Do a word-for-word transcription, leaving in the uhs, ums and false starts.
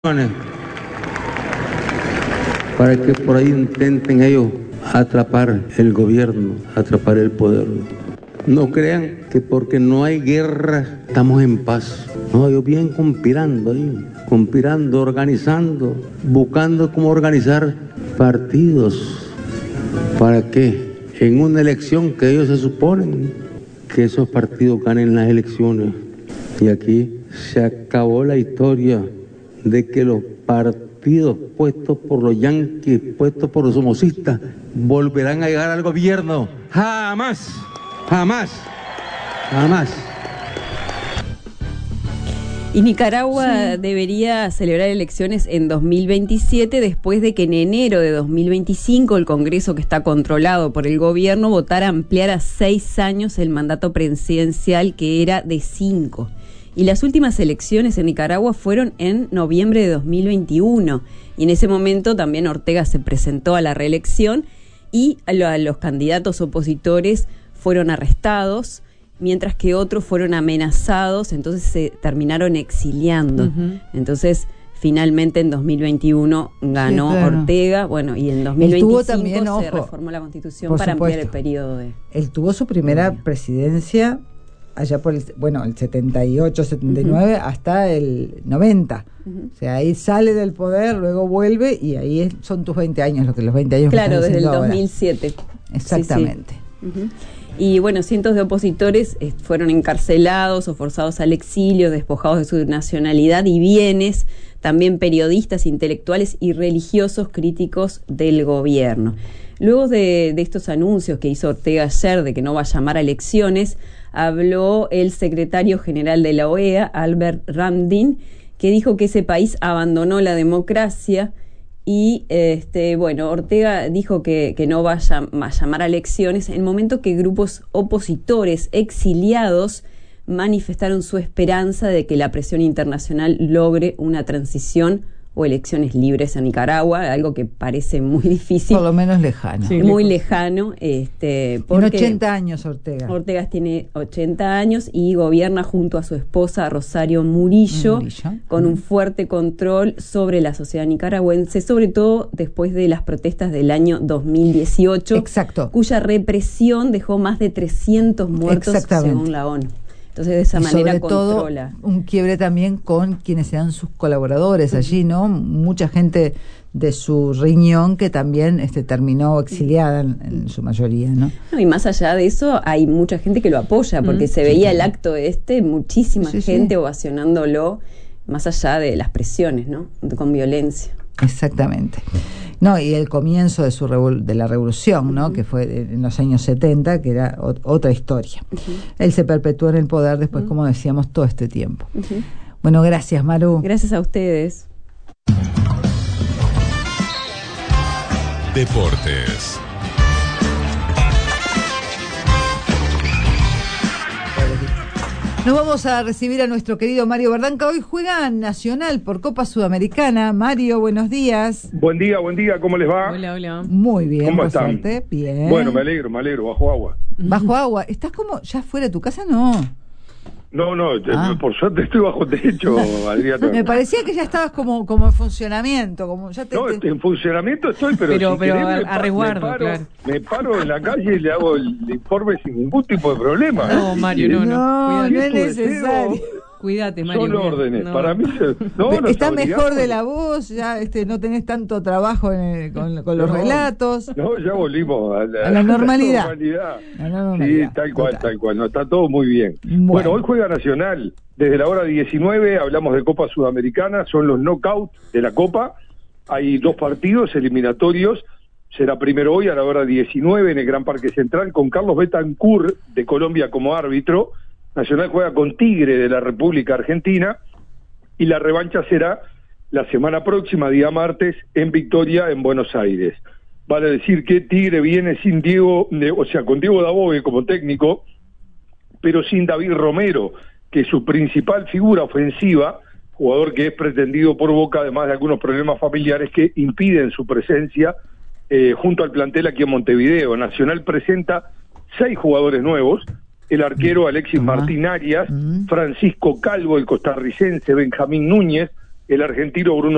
para que por ahí intenten ellos atrapar el gobierno, atrapar el poder. No crean que porque no hay guerra estamos en paz. No, ellos vienen conspirando ahí, conspirando, organizando, buscando cómo organizar partidos. ¿Para qué? En una elección que ellos se suponen que esos partidos ganen las elecciones. Y aquí se acabó la historia de que los partidos puestos por los yanquis, puestos por los somocistas, volverán a llegar al gobierno. Jamás, jamás, jamás. Y Nicaragua sí. debería celebrar elecciones en dos mil veintisiete después de que en enero de dos mil veinticinco el Congreso, que está controlado por el gobierno, votara ampliar a seis años el mandato presidencial, que era de cinco. Y las últimas elecciones en Nicaragua fueron en noviembre de dos mil veintiuno. Y en ese momento también Ortega se presentó a la reelección y a los candidatos opositores fueron arrestados, mientras que otros fueron amenazados, entonces se terminaron exiliando. Uh-huh. Entonces, finalmente en dos mil veintiuno ganó sí, claro. Ortega, bueno, y en dos mil veinticinco también, se ojo, reformó la Constitución para supuesto. ampliar el periodo de... Él tuvo su primera uh-huh. presidencia allá por el, bueno, el setenta y ocho, setenta y nueve uh-huh. hasta el noventa. Uh-huh. O sea, ahí sale del poder, luego vuelve y ahí es, son tus veinte años, lo que los veinte años claro, que desde el ahora. dos mil siete. Exactamente. Sí, sí. Uh-huh. Y bueno, cientos de opositores eh, fueron encarcelados o forzados al exilio, despojados de su nacionalidad y bienes, también periodistas, intelectuales y religiosos críticos del gobierno. Luego de, de estos anuncios que hizo Ortega ayer de que no va a llamar a elecciones, habló el secretario general de la O E A, Albert Ramdin, que dijo que ese país abandonó la democracia. Y este bueno, Ortega dijo que, que no va a, llam- a llamar a elecciones en el momento que grupos opositores exiliados manifestaron su esperanza de que la presión internacional logre una transición o elecciones libres en Nicaragua, algo que parece muy difícil. Por lo menos lejano. Sí, muy lejano. Este, porque tiene ochenta años Ortega. Ortega tiene ochenta años y gobierna junto a su esposa Rosario Murillo, Murillo. con mm. un fuerte control sobre la sociedad nicaragüense, sobre todo después de las protestas del año dos mil dieciocho. Exacto. Cuya represión dejó más de trescientos muertos según la ONU. Entonces de esa y manera sobre controla. Todo un quiebre también con quienes eran sus colaboradores uh-huh. allí, ¿no? Mucha gente de su riñón que también este, terminó exiliada en, en su mayoría, ¿no? No, y más allá de eso hay mucha gente que lo apoya, porque uh-huh. se veía sí, el acto este, muchísima sí, gente sí. ovacionándolo, más allá de las presiones, ¿no? Con violencia. Exactamente. No, y el comienzo de su revol- de la revolución, ¿no? Uh-huh. Que fue en los años setenta, que era o- otra historia. Uh-huh. Él se perpetuó en el poder después, uh-huh. como decíamos, todo este tiempo. Uh-huh. Bueno, gracias, Maru. Gracias a ustedes. Deportes. Nos vamos a recibir a nuestro querido Mario Verdanca. Hoy juega Nacional por Copa Sudamericana. Mario, buenos días. Buen día, buen día, ¿cómo les va? Hola, hola. Muy bien, ¿cómo por están? suerte. Bien. Bueno, me alegro, me alegro, bajo agua. Bajo agua. ¿Estás como ya fuera de tu casa? No. No, no, ah. por suerte estoy bajo techo, Adriana. Me parecía que ya estabas como, como en funcionamiento. Como ya te, no, te... en funcionamiento estoy, pero, pero, si pero querés, a, me, a resguardo, me, paro, claro. me paro en la calle y le hago el informe sin ningún tipo de problema. No, Mario, no, no. No, no es necesario. Deseo, Cuídate, Mario. Son cuídate. órdenes, no. para mí se, no, no está mejor de la voz, ya este no tenés tanto trabajo en el, con, con los no, relatos. No, ya volvimos a la, a la normalidad. A la normalidad. A la normalidad. Sí, tal cual, tal cual, no, está todo muy bien. Bueno. bueno, hoy juega Nacional, desde la hora diecinueve, hablamos de Copa Sudamericana, son los knockouts de la Copa, hay dos partidos eliminatorios, será primero hoy a la hora diecinueve en el Gran Parque Central, con Carlos Betancur de Colombia como árbitro. Nacional juega con Tigre de la República Argentina y la revancha será la semana próxima, día martes, en Victoria, en Buenos Aires. Vale decir que Tigre viene sin Diego, o sea, con Diego Dabove como técnico, pero sin David Romero, que es su principal figura ofensiva, jugador que es pretendido por Boca, además de algunos problemas familiares que impiden su presencia eh, junto al plantel aquí en Montevideo. Nacional presenta seis jugadores nuevos, el arquero Alexis uh-huh. Martín Arias, uh-huh. Francisco Calvo, el costarricense Benjamín Núñez, el argentino Bruno